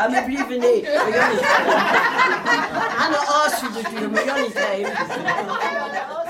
Ja, maar liever niet. Maar Jannie. Aan de as natuurlijk, maar Jannie geven.